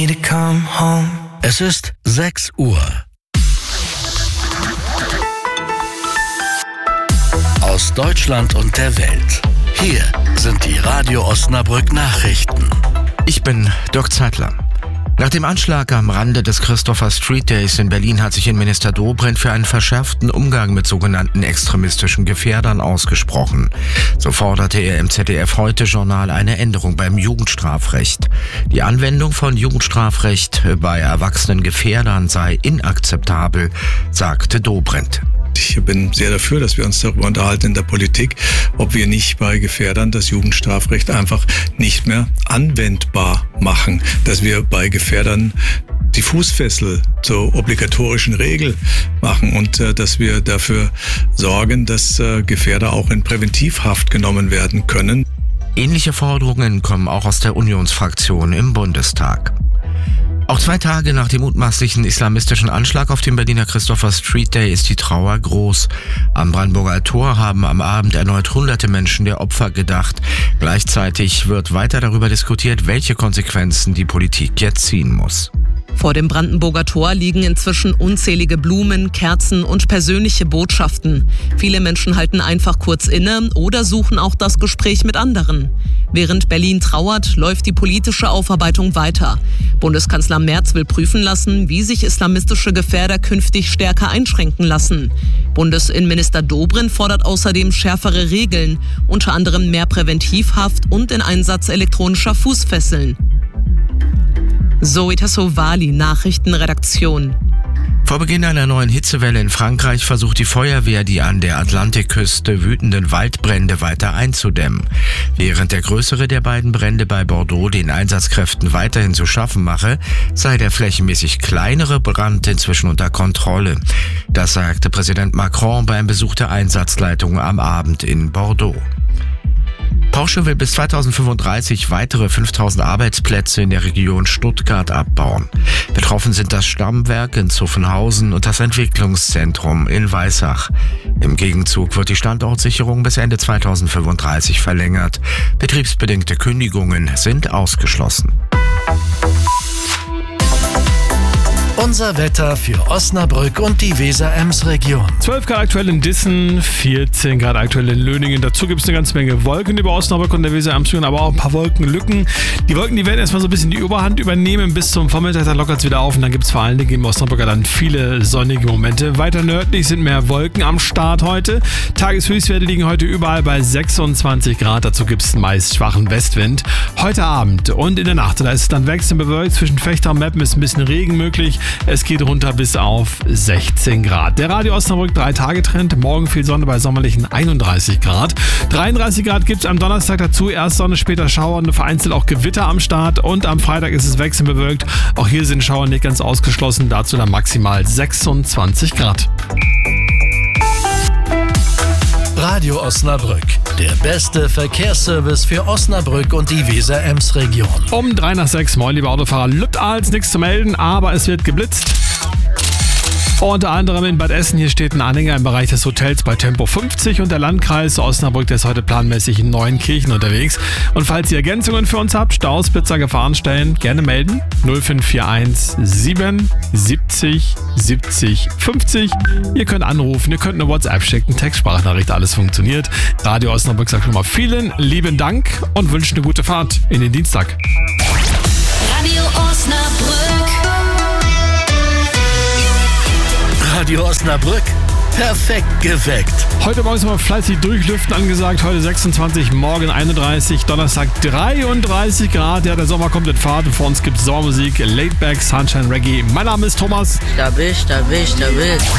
Es ist 6 Uhr. Aus Deutschland und der Welt. Hier sind die Radio Osnabrück Nachrichten. Ich bin Dirk Zeitler. Nach dem Anschlag am Rande des Christopher Street Days in Berlin hat sich Innenminister Dobrindt für einen verschärften Umgang mit sogenannten extremistischen Gefährdern ausgesprochen. So forderte er im ZDF-Heute-Journal eine Änderung beim Jugendstrafrecht. Die Anwendung von Jugendstrafrecht bei erwachsenen Gefährdern sei inakzeptabel, sagte Dobrindt. Ich bin sehr dafür, dass wir uns darüber unterhalten in der Politik, ob wir nicht bei Gefährdern das Jugendstrafrecht einfach nicht mehr anwendbar machen. Dass wir bei Gefährdern die Fußfessel zur obligatorischen Regel machen und dass wir dafür sorgen, dass Gefährder auch in Präventivhaft genommen werden können. Ähnliche Forderungen kommen auch aus der Unionsfraktion im Bundestag. Auch 2 Tage nach dem mutmaßlichen islamistischen Anschlag auf dem Berliner Christopher Street Day ist die Trauer groß. Am Brandenburger Tor haben am Abend erneut hunderte Menschen der Opfer gedacht. Gleichzeitig wird weiter darüber diskutiert, welche Konsequenzen die Politik jetzt ziehen muss. Vor dem Brandenburger Tor liegen inzwischen unzählige Blumen, Kerzen und persönliche Botschaften. Viele Menschen halten einfach kurz inne oder suchen auch das Gespräch mit anderen. Während Berlin trauert, läuft die politische Aufarbeitung weiter. Bundeskanzler Merz will prüfen lassen, wie sich islamistische Gefährder künftig stärker einschränken lassen. Bundesinnenminister Dobrindt fordert außerdem schärfere Regeln, unter anderem mehr Präventivhaft und den Einsatz elektronischer Fußfesseln. Zoe Tassovali, Nachrichtenredaktion. Vor Beginn einer neuen Hitzewelle in Frankreich versucht die Feuerwehr, die an der Atlantikküste wütenden Waldbrände weiter einzudämmen. Während der größere der beiden Brände bei Bordeaux den Einsatzkräften weiterhin zu schaffen mache, sei der flächenmäßig kleinere Brand inzwischen unter Kontrolle. Das sagte Präsident Macron beim Besuch der Einsatzleitung am Abend in Bordeaux. Porsche will bis 2035 weitere 5000 Arbeitsplätze in der Region Stuttgart abbauen. Betroffen sind das Stammwerk in Zuffenhausen und das Entwicklungszentrum in Weissach. Im Gegenzug wird die Standortsicherung bis Ende 2035 verlängert. Betriebsbedingte Kündigungen sind ausgeschlossen. Unser Wetter für Osnabrück und die Weser-Ems-Region. 12 Grad aktuell in Dissen, 14 Grad aktuell in Löningen. Dazu gibt es eine ganze Menge Wolken über Osnabrück und der Weser-Ems-Region, aber auch ein paar Wolkenlücken. Die Wolken, die werden erstmal so ein bisschen die Überhand übernehmen. Bis zum Vormittag, dann lockert es wieder auf und dann gibt es vor allen Dingen im Osnabrücker Land viele sonnige Momente. Weiter nördlich sind mehr Wolken am Start heute. Tageshöchstwerte liegen heute überall bei 26 Grad. Dazu gibt es meist schwachen Westwind. Heute Abend und in der Nacht, da ist es dann wechselnd bewölkt. Zwischen Fechter und Meppen ist ein bisschen Regen möglich. Es geht runter bis auf 16 Grad. Der Radio Osnabrück 3-Tage-Trend. Morgen viel Sonne bei sommerlichen 31 Grad. 33 Grad gibt es am Donnerstag dazu. Erst Sonne, später Schauer und vereinzelt auch Gewitter am Start. Und am Freitag ist es wechselnd bewölkt. Auch hier sind Schauer nicht ganz ausgeschlossen. Dazu dann maximal 26 Grad. Radio Osnabrück, der beste Verkehrsservice für Osnabrück und die Weser-Ems-Region. Um 6:03, moin liebe Autofahrer, Lüttals, nichts zu melden, aber es wird geblitzt. Unter anderem in Bad Essen, hier steht ein Anhänger im Bereich des Hotels bei Tempo 50 und der Landkreis Osnabrück, der ist heute planmäßig in Neuenkirchen unterwegs. Und falls ihr Ergänzungen für uns habt, Staus, Blitzer, Gefahrenstellen, gerne melden. 0541 770 70 50. Ihr könnt anrufen, ihr könnt eine WhatsApp schicken, Textsprachnachricht, alles funktioniert. Radio Osnabrück sagt schon mal vielen lieben Dank und wünscht eine gute Fahrt in den Dienstag. Radio Osnabrück. Radio Osnabrück, perfekt geweckt. Heute Morgen ist mal fleißig durchlüften angesagt. Heute 26, morgen 31, Donnerstag 33 Grad. Ja, der Sommer kommt in Fahrt und vor uns gibt es Sommermusik, Laidback, Sunshine Reggae. Mein Name ist Thomas. Stabil.